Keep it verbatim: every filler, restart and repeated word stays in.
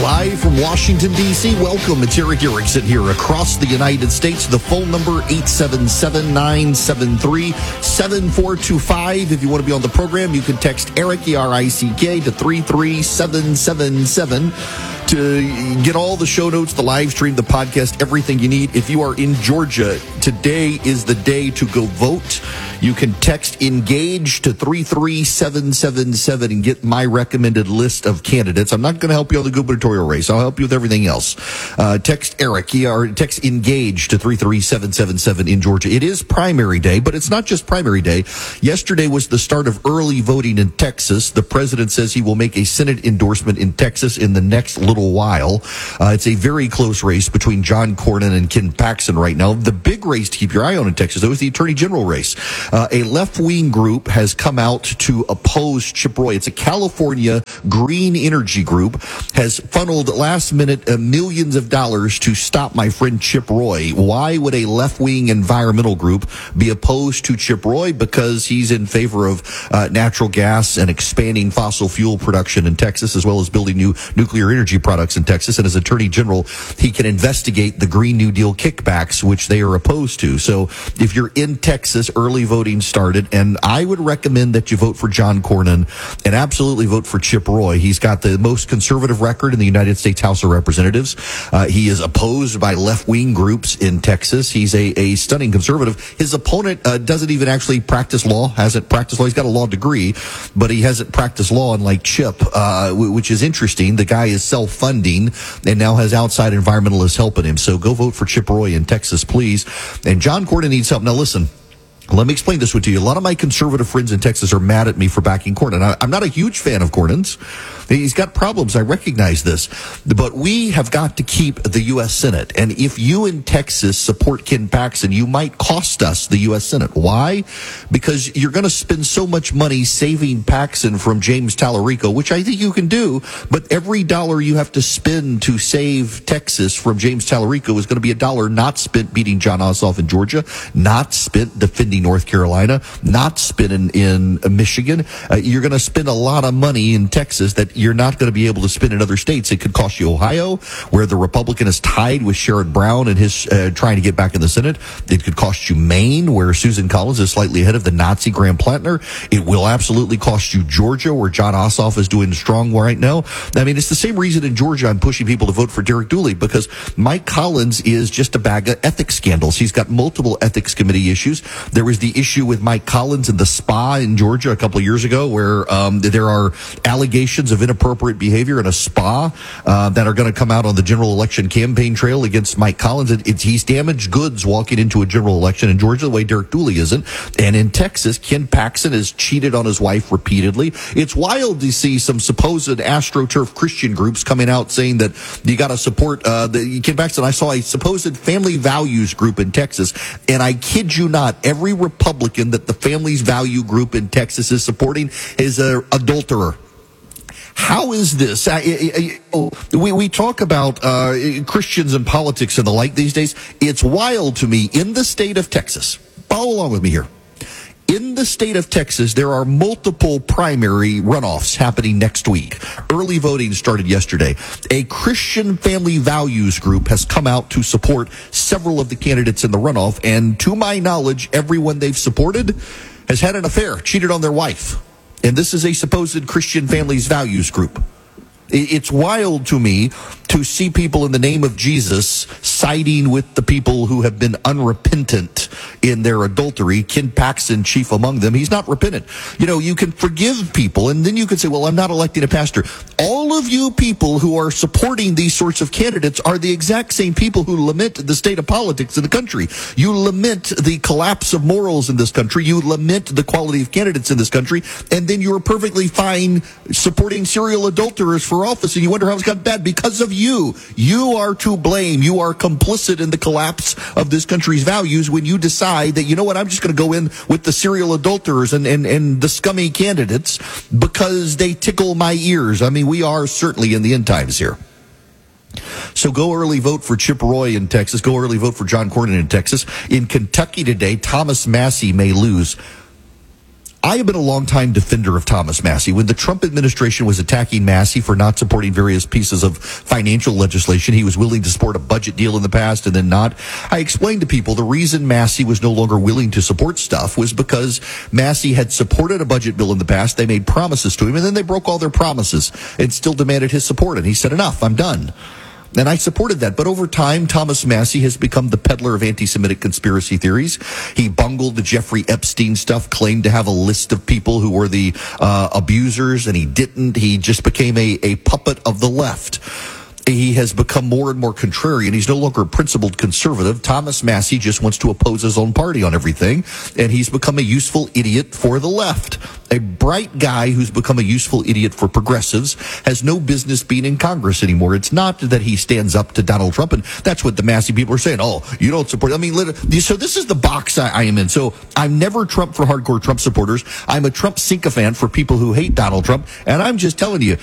Live from Washington, D C, welcome. It's Erick Erickson here across the United States. The phone number, eight seven seven, nine seven three, seven four two five. If you want to be on the program, you can text Erick, E R I C K, to three three seven seven seven to get all the show notes, the live stream, the podcast, everything you need. If you are in Georgia, today is the day to go vote. You can text ENGAGE to three three seven seven seven and get my recommended list of candidates. I'm not going to help you on the gubernatorial race. I'll help you with everything else. Uh, text Erick, or text ENGAGE to three three seven seven seven in Georgia. It is primary day, but it's not just primary day. Yesterday was the start of early voting in Texas. The president says he will make a Senate endorsement in Texas in the next little while. Uh, it's a very close race between John Cornyn and Ken Paxton right now. The big race to keep your eye on in Texas, though, is the attorney general race. Uh, a left-wing group has come out to oppose Chip Roy. It's a California green energy group, has funneled last-minute uh, millions of dollars to stop my friend Chip Roy. Why would a left-wing environmental group be opposed to Chip Roy? Because he's in favor of uh, natural gas and expanding fossil fuel production in Texas, as well as building new nuclear energy products in Texas. And as attorney general, he can investigate the Green New Deal kickbacks, which they are opposed to. So if you're in Texas, early voting started, and I would recommend that you vote for John Cornyn and absolutely vote for Chip Roy. He's got the most conservative record in the United States House of Representatives. Uh, he is opposed by left-wing groups in Texas. He's a, a stunning conservative. His opponent uh, doesn't even actually practice law, hasn't practiced law. He's got a law degree, but he hasn't practiced law, unlike Chip, uh, which is interesting. The guy is self-funding and now has outside environmentalists helping him. So go vote for Chip Roy in Texas, please. And John Cornyn needs help. Now, listen. Let me explain this one to you. A lot of my conservative friends in Texas are mad at me for backing Cornyn. I, I'm not a huge fan of Cornyn's. He's got problems. I recognize this. But we have got to keep the U S Senate. And if you in Texas support Ken Paxton, you might cost us the U S Senate. Why? Because you're going to spend so much money saving Paxton from James Tallarico, which I think you can do. But every dollar you have to spend to save Texas from James Tallarico is going to be a dollar not spent beating Jon Ossoff in Georgia, not spent defending North Carolina, not spent in, in Michigan. Uh, you're going to spend a lot of money in Texas that you're not going to be able to spend in other states. It could cost you Ohio, where the Republican is tied with Sherrod Brown and his uh, trying to get back in the Senate. It could cost you Maine, where Susan Collins is slightly ahead of the Nazi Graham Plattner. It will absolutely cost you Georgia, where Jon Ossoff is doing strong right now. I mean, it's the same reason in Georgia I'm pushing people to vote for Derek Dooley, because Mike Collins is just a bag of ethics scandals. He's got multiple ethics committee issues. There was the issue with Mike Collins and the spa in Georgia a couple of years ago, where um, there are allegations of inappropriate behavior in a spa uh, that are going to come out on the general election campaign trail against Mike Collins. It, it's, he's damaged goods walking into a general election in Georgia the way Derek Dooley isn't. And in Texas, Ken Paxton has cheated on his wife repeatedly. It's wild to see some supposed AstroTurf Christian groups coming out saying that you got to support uh, the Ken Paxton. I saw a supposed family values group in Texas, and I kid you not, every Republican that the Families Value group in Texas is supporting is an adulterer. How is this? I, I, I, we, we talk about uh, Christians and politics and the like these days. It's wild to me. In the state of Texas, follow along with me here. In the state of Texas, there are multiple primary runoffs happening next week. Early voting started yesterday. A Christian family values group has come out to support several of the candidates in the runoff, and to my knowledge, everyone they've supported has had an affair, cheated on their wife. And this is a supposed Christian families values group. It's wild to me to see people in the name of Jesus siding with the people who have been unrepentant in their adultery. Ken Paxton, chief among them. He's not repentant. You know, you can forgive people, and then you can say, well, I'm not electing a pastor. All of you people who are supporting these sorts of candidates are the exact same people who lament the state of politics in the country. You lament the collapse of morals in this country. You lament the quality of candidates in this country, and then you're perfectly fine supporting serial adulterers for office, and you wonder how it's got bad because of you. You are to blame. You are complicit in the collapse of this country's values when you decide that, you know what, I'm just going to go in with the serial adulterers and, and, and the scummy candidates because they tickle my ears. I mean, we are certainly in the end times here. So go early vote for Chip Roy in Texas. Go early vote for John Cornyn in Texas. In Kentucky today, Thomas Massie may lose. I have been a longtime defender of Thomas Massie. When the Trump administration was attacking Massie for not supporting various pieces of financial legislation, he was willing to support a budget deal in the past and then not. I explained to people the reason Massie was no longer willing to support stuff was because Massie had supported a budget bill in the past. They made promises to him, and then they broke all their promises and still demanded his support. And he said, enough, I'm done. And I supported that. But over time, Thomas Massie has become the peddler of anti-Semitic conspiracy theories. He bungled the Jeffrey Epstein stuff, claimed to have a list of people who were the uh, abusers, and he didn't. He just became a, a puppet of the left. He has become more and more contrarian. He's no longer a principled conservative. Thomas Massie just wants to oppose his own party on everything, and he's become a useful idiot for the left. A bright guy who's become a useful idiot for progressives has no business being in Congress anymore. It's not that he stands up to Donald Trump, and that's what the Massie people are saying. Oh, you don't support. I mean, so this is the box I, I am in. So I'm never Trump for hardcore Trump supporters. I'm a Trump sycophant for people who hate Donald Trump, and I'm just telling you,